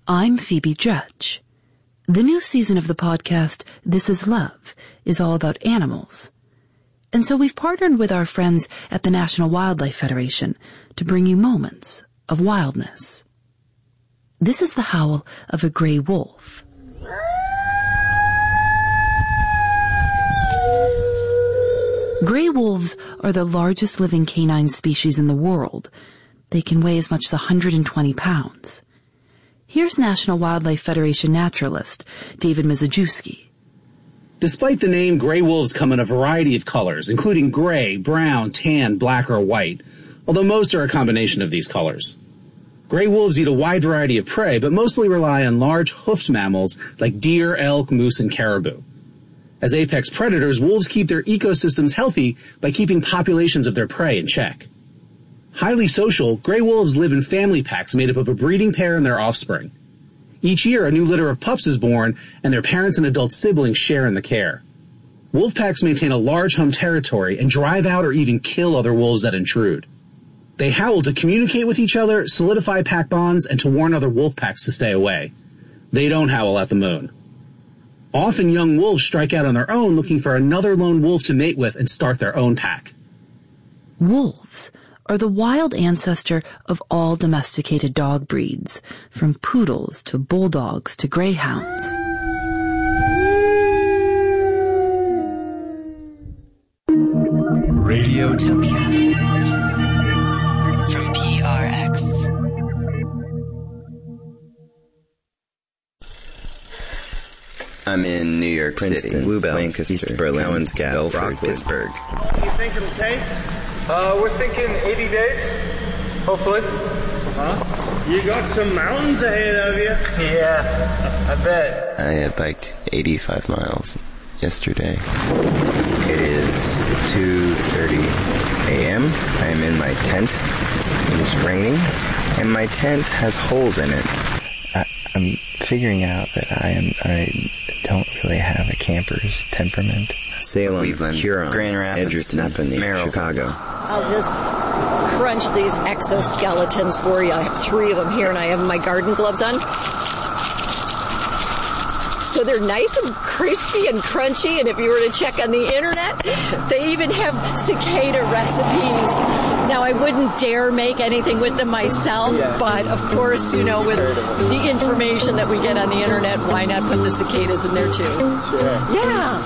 I'm Phoebe Judge. The new season of the podcast, This Is Love, is all about animals. And so we've partnered with our friends at the National Wildlife Federation to bring you moments of wildness. This is the howl of a gray wolf. Gray wolves are the largest living canine species in the world. They can weigh as much as 120 pounds. Here's National Wildlife Federation naturalist David Mizejewski. Despite the name, gray wolves come in a variety of colors, including gray, brown, tan, black, or white, although most are a combination of these colors. Gray wolves eat a wide variety of prey, but mostly rely on large hoofed mammals like deer, elk, moose, and caribou. As apex predators, wolves keep their ecosystems healthy by keeping populations of their prey in check. Highly social, gray wolves live in family packs made up of a breeding pair and their offspring. Each year, a new litter of pups is born, and their parents and adult siblings share in the care. Wolf packs maintain a large home territory and drive out or even kill other wolves that intrude. They howl to communicate with each other, solidify pack bonds, and to warn other wolf packs to stay away. They don't howl at the moon. Often young wolves strike out on their own looking for another lone wolf to mate with and start their own pack. Wolves are the wild ancestor of all domesticated dog breeds, from poodles to bulldogs to greyhounds. Radiotopia from PRX. I'm in New York Princeton, City, Bluebell, Lancaster, East Berlin, Cowan's Gap, Belford, Pittsburgh. What do you think it'll take? We're thinking 80 days, hopefully. You got some mountains ahead of you. Yeah, I bet. I biked 85 miles yesterday. It is 2:30 a.m. I am in my tent. It is raining, and my tent has holes in it. I'm figuring out that I don't really have a camper's temperament. Salem, Cleveland, Huron, Grand Rapids, Edgerton, Napanee, Merrill, Chicago. I'll just crunch these exoskeletons for you. I have 3 of them here, and I have my garden gloves on. So they're nice and crispy and crunchy, and if you were to check on the internet, they even have cicada recipes. Now, I wouldn't dare make anything with them myself, but of course, you know, with the information that we get on the internet, why not put the cicadas in there too? Sure. Yeah.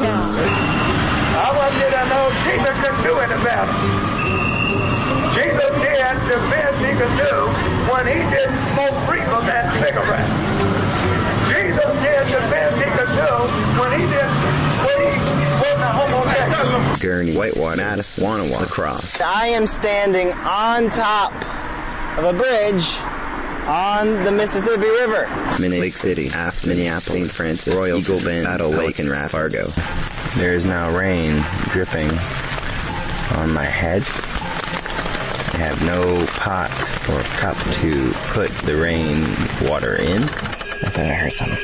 I want you to know Jesus could do it about it. Jesus did the best he could do when he didn't smoke reefer and cigarettes. Jesus did the best he could do when he wasn't a homosexual. Gurney, Whitewater, Madison, Wanaway, La Crosse. I am standing on top of a bridge on the Mississippi River. Lake City, Afton, Minneapolis, St. Francis, Royal, Eagle Bend, Battle Lake, and Fargo. There is now rain dripping on my head. I have no pot or cup to put the rain water in. I thought I heard something.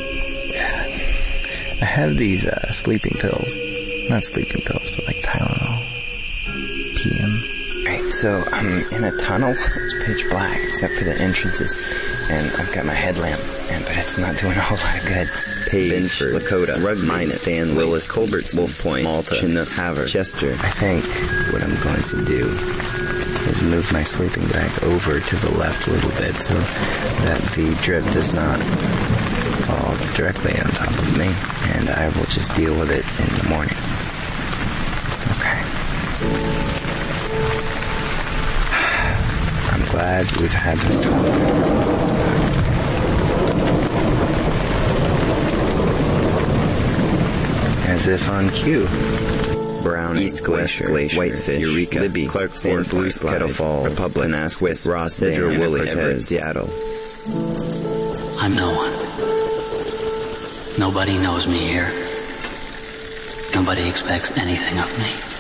I have these sleeping pills. Not sleeping pills, but like Tylenol. PM. Right, so I'm in a tunnel. It's pitch black except for the entrances. And I've got my headlamp, but it's not doing a whole lot of good. Page, Binford, Lakota, Rugby, Stan, Willis, Colbert, Wolf Point, Malta, Chinook, Havre, Chester. I think what I'm going to do is move my sleeping bag over to the left a little bit so that the drip does not fall directly on top of me, and I will just deal with it in the morning. Okay. I'm glad we've had this talk. As if on cue. Brown, East Glacier, Whitefish, Eureka, Libby, Clark, Sand, Blue Slide, Kettle Falls, Republic, Nasquith, Ross, Cedar, Woolley, Everett, Seattle. I'm no one. Nobody knows me here. Nobody expects anything of me.